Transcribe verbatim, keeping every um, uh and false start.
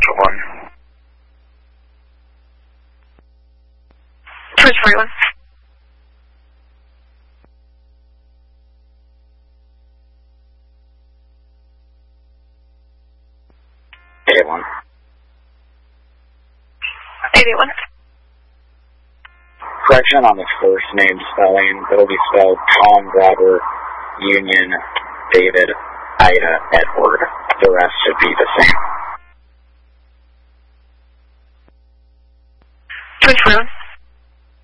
one. Twitch forty-one. eighty-one. eighty-one. Correction on the first name spelling. It'll be spelled Tom, Robert, Union, David, Ida, Edward. The rest should be the same. Twitch forty-one.